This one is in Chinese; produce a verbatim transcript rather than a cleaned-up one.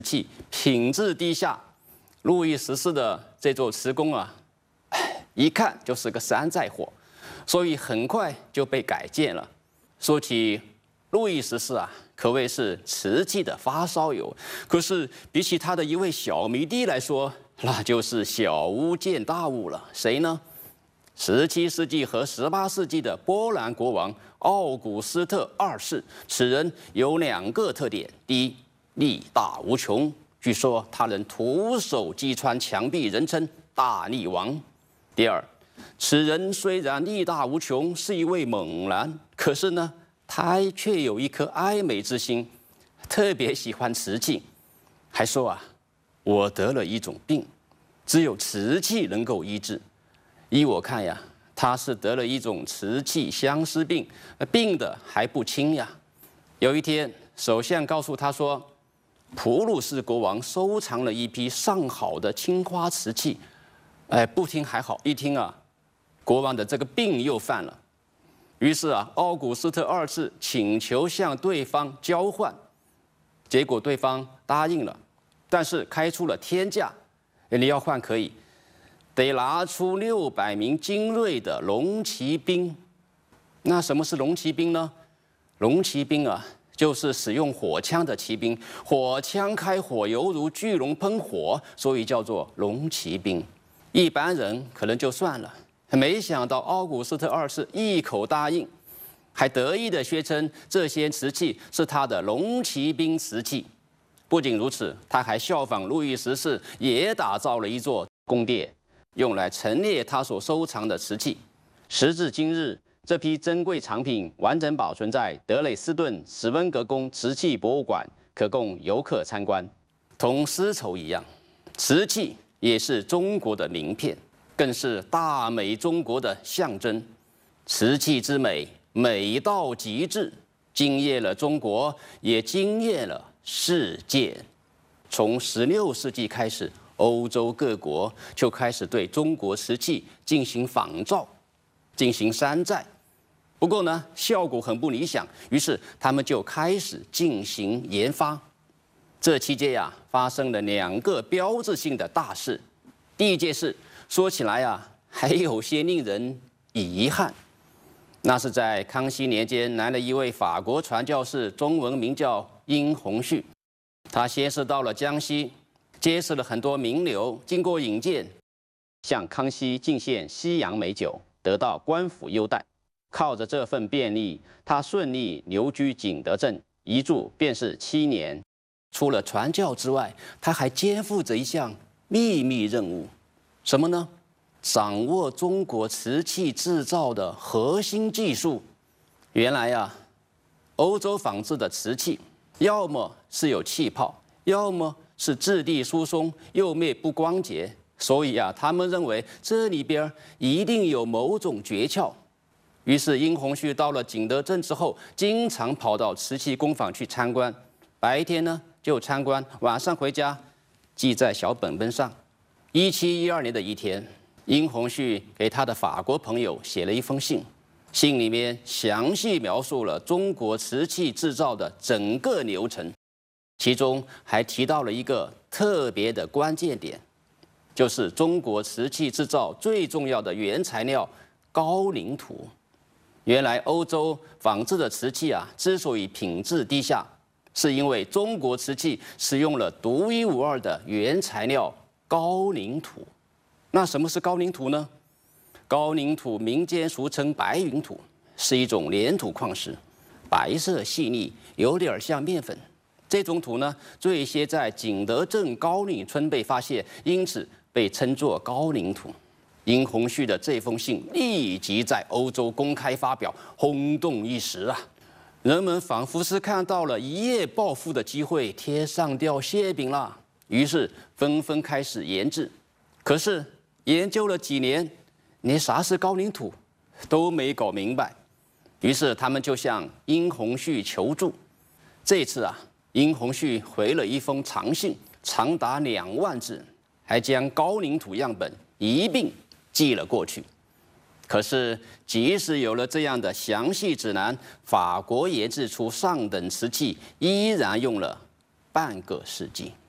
器品质低下。路易十四的这座瓷宫啊，一看就是个山寨货，所以很快就被改建了。说起路易十四啊，可谓是瓷器的发烧友。可是比起他的一位小迷弟来说，那就是小巫见大巫了。谁呢？十七世纪和十八世纪的波兰国王奥古斯特二世。此人有两个特点：第一，力大无穷，据说他能徒手击穿墙壁，人称大力王；第二，此人虽然力大无穷，是一位猛男，可是呢，他却有一颗爱美之心，特别喜欢瓷器，还说啊，我得了一种病，只有瓷器能够医治。依我看呀，他是得了一种瓷器相思病，病的还不轻呀。有一天，首相告诉他说，普鲁士国王收藏了一批上好的青花瓷器。哎，不听还好，一听啊，国王的这个病又犯了。于是啊，奥古斯特二世请求向对方交换，结果对方答应了，但是开出了天价，你要换可以，得拿出六百名精锐的龙骑兵。那什么是龙骑兵呢？龙骑兵啊，就是使用火枪的骑兵，火枪开火犹如巨龙喷火，所以叫做龙骑兵。一般人可能就算了，没想到奥古斯特二世一口答应，还得意地宣称这些瓷器是他的龙骑兵瓷器。不仅如此，他还效仿路易十四，也打造了一座宫殿，用来陈列他所收藏的瓷器。时至今日，这批珍贵藏品完整保存在德累斯顿史温格宫瓷器博物馆，可供游客参观。同丝绸一样，瓷器也是中国的名片，更是大美中国的象征。瓷器之美，美到极致，惊艳了中国，也惊艳了世界。从十六世纪开始，欧洲各国就开始对中国瓷器进行仿造、进行山寨。不过呢，效果很不理想，于是他们就开始进行研发。这期间呀、啊，发生了两个标志性的大事。第一件事说起来啊，还有些令人遗憾。那是在康熙年间，来了一位法国传教士，中文名叫殷洪绪。他先是到了江西，结识了很多名流，经过引荐，向康熙进献西洋美酒，得到官府优待。靠着这份便利，他顺利留居景德镇，一住便是七年。除了传教之外，他还肩负着一项秘密任务，什么呢？掌握中国瓷器制造的核心技术。原来呀、啊，欧洲仿制的瓷器，要么是有气泡，要么是质地疏松，釉面不光洁。所以啊，他们认为这里边一定有某种诀窍。于是殷洪绪到了景德镇之后，经常跑到瓷器工坊去参观。白天呢就参观，晚上回家记在小本本上。一七一二年的一天，殷洪绪给他的法国朋友写了一封信，信里面详细描述了中国瓷器制造的整个流程，其中还提到了一个特别的关键点，就是中国瓷器制造最重要的原材料高岭土。原来欧洲仿制的瓷器啊，之所以品质低下，是因为中国瓷器使用了独一无二的原材料高岭土。那什么是高岭土呢？高岭土民间俗称白云土，是一种粘土矿石，白色细腻，有点像面粉。这种土呢，最先在景德镇高岭村被发现，因此被称作高岭土。殷洪绪的这封信立即在欧洲公开发表，轰动一时啊！人们仿佛是看到了一夜暴富的机会，天上掉馅饼了，于是纷纷开始研制。可是研究了几年，连啥是高岭土都没搞明白，于是他们就向殷洪绪求助。这次啊，殷洪绪回了一封长信，长达两万字，还将高岭土样本一并寄了过去。可是，即使有了这样的详细指南，法国研制出上等瓷器依然用了半个世纪。